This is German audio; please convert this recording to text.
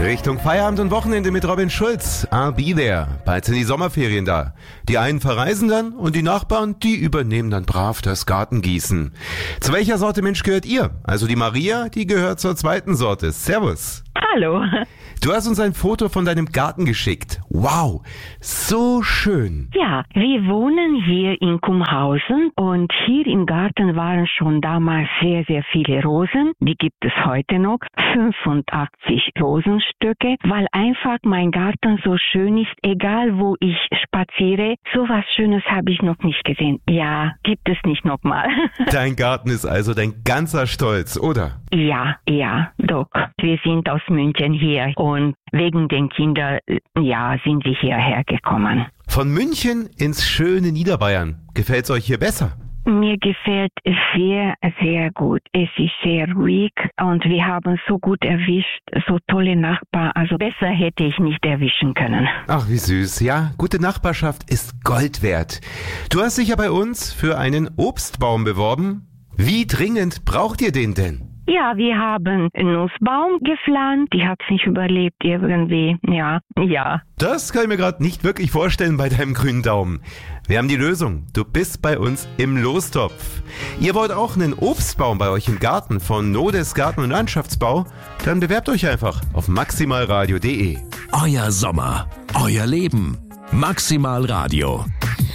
Richtung Feierabend und Wochenende mit Robin Schulz. I'll be there. Bald sind die Sommerferien da. Die einen verreisen dann und die Nachbarn, die übernehmen dann brav das Gartengießen. Zu welcher Sorte Mensch gehört ihr? Also die Maria, die gehört zur zweiten Sorte. Servus. Hallo. Du hast uns ein Foto von deinem Garten geschickt. Wow, so schön. Ja, wir wohnen hier in Kumhausen und hier im Garten waren schon damals sehr, sehr viele Rosen. Die gibt es heute noch, 85 Rosenstöcke, weil einfach mein Garten so schön ist, egal wo ich spaziere. So was Schönes habe ich noch nicht gesehen. Ja, gibt es nicht nochmal. Dein Garten ist also dein ganzer Stolz, oder? Ja, doch. Wir sind aus München hier und wegen den Kindern, sind wir hierher gekommen. Von München ins schöne Niederbayern. Gefällt's euch hier besser? Mir gefällt es sehr, sehr gut. Es ist sehr ruhig und wir haben so gut erwischt, so tolle Nachbarn. Also besser hätte ich nicht erwischen können. Ach, wie süß. Ja, gute Nachbarschaft ist Gold wert. Du hast dich ja bei uns für einen Obstbaum beworben. Wie dringend braucht ihr den denn? Ja, wir haben einen Nussbaum gepflanzt. Die hat sich überlebt irgendwie. Ja. Das kann ich mir gerade nicht wirklich vorstellen bei deinem grünen Daumen. Wir haben die Lösung. Du bist bei uns im Lostopf. Ihr wollt auch einen Obstbaum bei euch im Garten von Nodes Garten- und Landschaftsbau? Dann bewerbt euch einfach auf maximalradio.de. Euer Sommer, euer Leben. Maximal Radio.